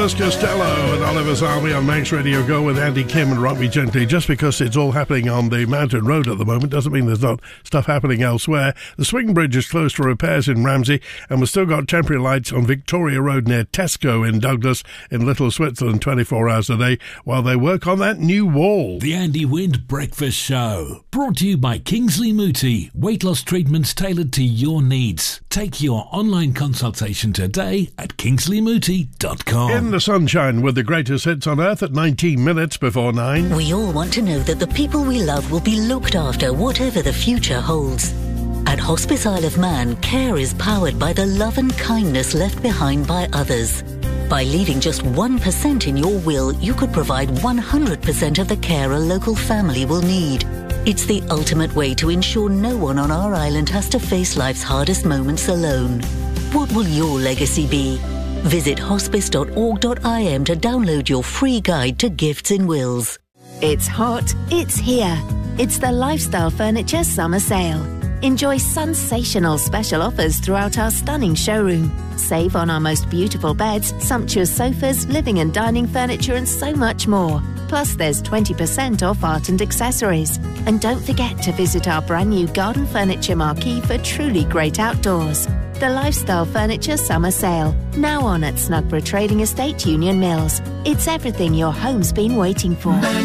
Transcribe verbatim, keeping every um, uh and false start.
Elvis Costello and Oliver's Army on Manx Radio Go with Andy Kim and Rock Me Gently. Just because it's all happening on the Mountain Road at the moment doesn't mean there's not stuff happening elsewhere. The swing bridge is closed for repairs in Ramsey, and we've still got temporary lights on Victoria Road near Tesco in Douglas in Little Switzerland twenty-four hours a day while they work on that new wall. The Andy Wind Breakfast Show, brought to you by Kingsley Mooti. Weight loss treatments tailored to your needs. Take your online consultation today at kingsley mooti dot com. In the sunshine with the greatest hits on earth at nineteen minutes before nine. We all want to know that the people we love will be looked after whatever the future holds. At Hospice Isle of Man, care is powered by the love and kindness left behind by others. By leaving just one percent in your will, you could provide one hundred percent of the care a local family will need. It's the ultimate way to ensure no one on our island has to face life's hardest moments alone. What will your legacy be? Visit hospice dot org dot I M to download your free guide to gifts in wills. It's hot, it's here. It's the Lifestyle Furniture Summer Sale. Enjoy sensational special offers throughout our stunning showroom. Save on our most beautiful beds, sumptuous sofas, living and dining furniture and so much more. Plus there's twenty percent off art and accessories. And don't forget to visit our brand new garden furniture marquee for truly great outdoors. The Lifestyle Furniture Summer Sale, now on at Snugborough Trading Estate, Union Mills. It's everything your home's been waiting for.